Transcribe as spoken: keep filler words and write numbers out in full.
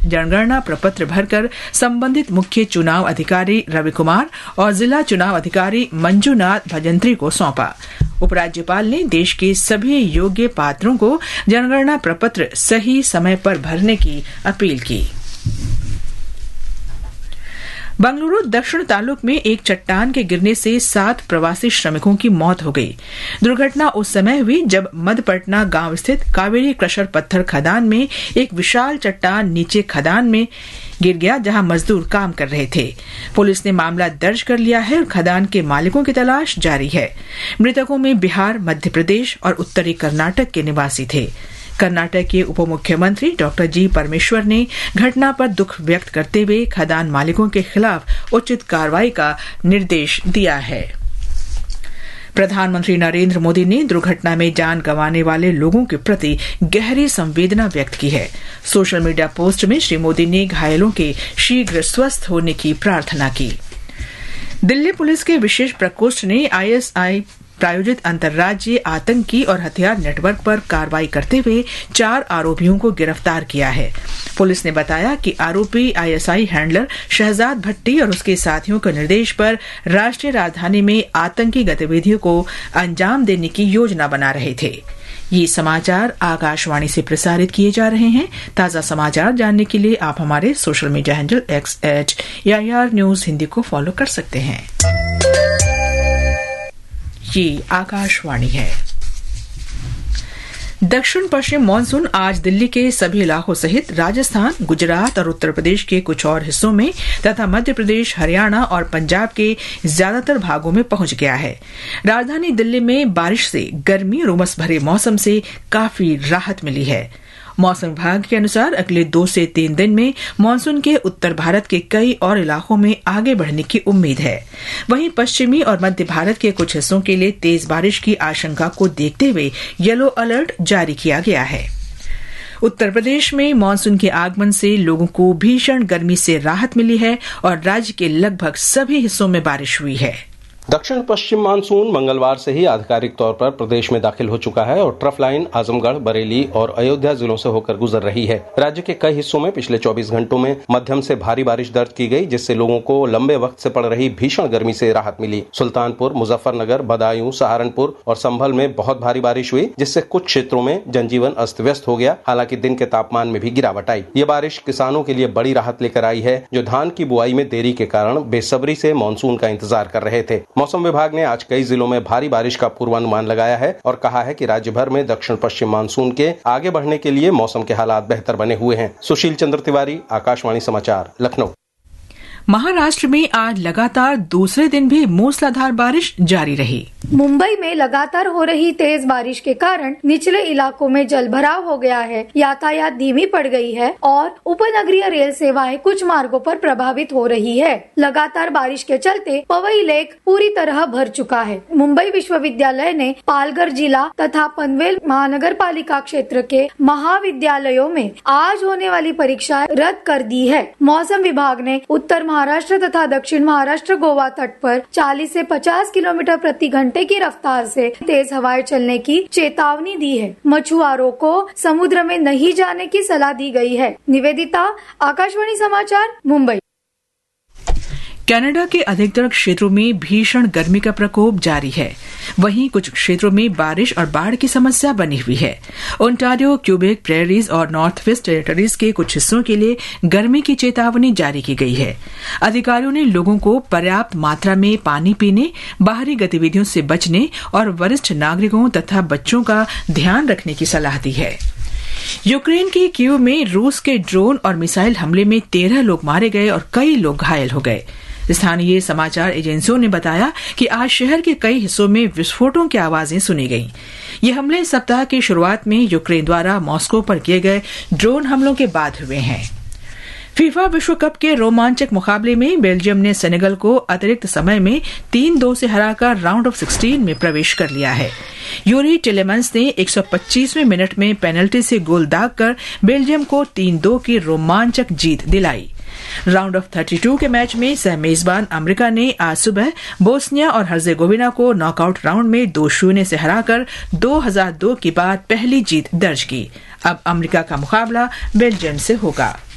जनगणना प्रपत्र भरकर संबंधित मुख्य चुनाव अधिकारी रवि कुमार और जिला चुनाव अधिकारी मंजूनाथ भजंत्री को सौंपा। उपराज्यपाल ने देश के सभी योग्य पात्रों को जनगणना प्रपत्र सही समय पर भरने की अपील की। बंगलुरु दक्षिण तालुक में एक चट्टान के गिरने से सात प्रवासी श्रमिकों की मौत हो गई। दुर्घटना उस समय हुई जब मधपटना गांव स्थित कावेरी क्रशर पत्थर खदान में एक विशाल चट्टान नीचे खदान में गिर गया, जहां मजदूर काम कर रहे थे। पुलिस ने मामला दर्ज कर लिया है और खदान के मालिकों की तलाश जारी है। मृतकों में बिहार, मध्य प्रदेश और उत्तरी कर्नाटक के निवासी थे। कर्नाटक के उप मुख्यमंत्री डॉक्टर जी परमेश्वर ने घटना पर दुख व्यक्त करते हुए खदान मालिकों के खिलाफ उचित कार्रवाई का निर्देश दिया है। प्रधानमंत्री नरेंद्र मोदी ने दुर्घटना में जान गंवाने वाले लोगों के प्रति गहरी संवेदना व्यक्त की है। सोशल मीडिया पोस्ट में श्री मोदी ने घायलों के शीघ्र स्वस्थ होने की प्रार्थना की। दिल्ली पुलिस के विशेष प्रकोष्ठ ने आईएसआई प्रायोजित अंतर्राज्यीय आतंकी और हथियार नेटवर्क पर कार्रवाई करते हुए चार आरोपियों को गिरफ्तार किया है। पुलिस ने बताया कि आरोपी आईएसआई हैंडलर शहजाद भट्टी और उसके साथियों के निर्देश पर राष्ट्रीय राजधानी में आतंकी गतिविधियों को अंजाम देने की योजना बना रहे थे। ये समाचार आकाशवाणी से प्रसारित किए जा रहे हैं। ताजा समाचार जानने के लिए आप हमारे social media handle x eight AIR news Hindi को फॉलो कर सकते हैं। ये आकाशवाणी है। दक्षिण पश्चिम मानसून आज दिल्ली के सभी इलाकों सहित राजस्थान, गुजरात और उत्तर प्रदेश के कुछ और हिस्सों में तथा मध्य प्रदेश, हरियाणा और पंजाब के ज्यादातर भागों में पहुंच गया है। राजधानी दिल्ली में बारिश से गर्मी और उमस भरे मौसम से काफी राहत मिली है। मौसम विभाग के अनुसार अगले दो से तीन दिन में मानसून के उत्तर भारत के कई और इलाकों में आगे बढ़ने की उम्मीद है। वहीं पश्चिमी और मध्य भारत के कुछ हिस्सों के लिए तेज बारिश की आशंका को देखते हुए येलो अलर्ट जारी किया गया है। उत्तर प्रदेश में मानसून के आगमन से लोगों को भीषण गर्मी से राहत मिली है और राज्य के लगभग सभी हिस्सों में बारिश हुई है। दक्षिण पश्चिम मानसून मंगलवार से ही आधिकारिक तौर पर प्रदेश में दाखिल हो चुका है और ट्रफ लाइन आजमगढ़, बरेली और अयोध्या जिलों से होकर गुजर रही है। राज्य के कई हिस्सों में पिछले चौबीस घंटों में मध्यम से भारी बारिश दर्ज की गई, जिससे लोगों को लंबे वक्त से पड़ रही भीषण गर्मी से राहत मिली। सुल्तानपुर, मुजफ्फरनगर, बदायूं, सहारनपुर और संभल में बहुत भारी बारिश हुई, जिससे कुछ क्षेत्रों में जनजीवन अस्त व्यस्त हो गया। हालांकि दिन के तापमान में भी गिरावट आई। ये बारिश किसानों के लिए बड़ी राहत लेकर आई है, जो धान की बुआई में देरी के कारण बेसब्री से मानसून का इंतजार कर रहे थे। मौसम विभाग ने आज कई जिलों में भारी बारिश का पूर्वानुमान लगाया है और कहा है कि राज्य भर में दक्षिण पश्चिम मानसून के आगे बढ़ने के लिए मौसम के हालात बेहतर बने हुए हैं। सुशील चंद्र तिवारी, आकाशवाणी समाचार, लखनऊ। महाराष्ट्र में आज लगातार दूसरे दिन भी मूसलाधार बारिश जारी रही। मुंबई में लगातार हो रही तेज बारिश के कारण निचले इलाकों में जलभराव हो गया है, यातायात धीमी पड़ गई है और उपनगरीय रेल सेवाएं कुछ मार्गों पर प्रभावित हो रही है। लगातार बारिश के चलते पवई लेक पूरी तरह भर चुका है। मुंबई विश्वविद्यालय ने पालघर जिला तथा पनवेल महानगर पालिका क्षेत्र के महाविद्यालयों में आज होने वाली परीक्षाएं रद्द कर दी है। मौसम विभाग ने उत्तर महाराष्ट्र तथा दक्षिण महाराष्ट्र गोवा तट पर चालीस से पचास किलोमीटर प्रति घंटे की रफ्तार से तेज हवाएं चलने की चेतावनी दी है। मछुआरों को समुद्र में नहीं जाने की सलाह दी गई है। निवेदिता, आकाशवाणी समाचार, मुंबई। कनाडा के अधिकतर क्षेत्रों में भीषण गर्मी का प्रकोप जारी है। वहीं कुछ क्षेत्रों में बारिश और बाढ़ की समस्या बनी हुई है। ओंटारियो, क्यूबेक, प्रेरीज और नॉर्थ वेस्ट टेरिटरीज के कुछ हिस्सों के लिए गर्मी की चेतावनी जारी की गई है। अधिकारियों ने लोगों को पर्याप्त मात्रा में पानी पीने, बाहरी गतिविधियों से बचने और वरिष्ठ नागरिकों तथा बच्चों का ध्यान रखने की सलाह दी है। यूक्रेन के कीव में रूस के ड्रोन और मिसाइल हमले में तेरह लोग मारे गए और कई लोग घायल हो गए। स्थानीय समाचार एजेंसियों ने बताया कि आज शहर के कई हिस्सों में विस्फोटों की आवाजें सुनी गईं। ये हमले सप्ताह की शुरुआत में यूक्रेन द्वारा मॉस्को पर किए गए ड्रोन हमलों के बाद हुए हैं। फीफा विश्व कप के रोमांचक मुकाबले में बेल्जियम ने सेनेगल को अतिरिक्त समय में तीन दो से हराकर राउंड ऑफ सिक्सटीन में प्रवेश कर लिया है। यूरी टिलेमंस ने एक सौ पच्चीसवें मिनट में पेनल्टी से गोल दागकर बेल्जियम को तीन दो की रोमांचक जीत दिलाई। राउंड ऑफ बत्तीस के मैच में सह मेजबान अमेरिका ने आज सुबह बोस्निया और हर्जेगोविना को नॉकआउट राउंड में दो शून्य से हराकर दो हज़ार दो के बाद पहली जीत दर्ज की। अब अमेरिका का मुकाबला बेल्जियम से होगा।